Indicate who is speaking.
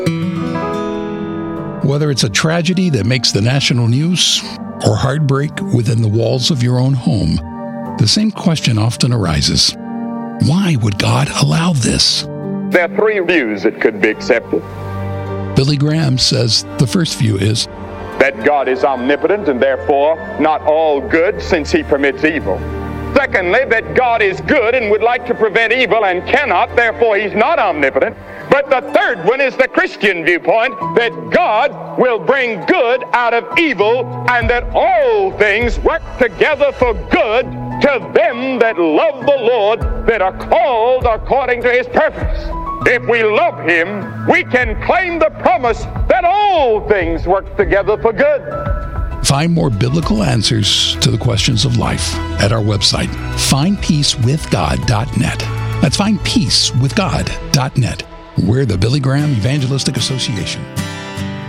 Speaker 1: Whether it's a tragedy that makes the national news or heartbreak within the walls of your own home, the same question often arises. Why would God allow this?
Speaker 2: There are three views that could be accepted.
Speaker 1: Billy Graham says the first view is
Speaker 2: that God is omnipotent and therefore not all good since he permits evil. Secondly, that God is good and would like to prevent evil and cannot, therefore he's not omnipotent. But the third one is the Christian viewpoint, that God will bring good out of evil and that all things work together for good to them that love the Lord, that are called according to his purpose. If we love him, we can claim the promise that all things work together for good.
Speaker 1: Find more biblical answers to the questions of life at our website, findpeacewithgod.net. That's findpeacewithgod.net. We're the Billy Graham Evangelistic Association.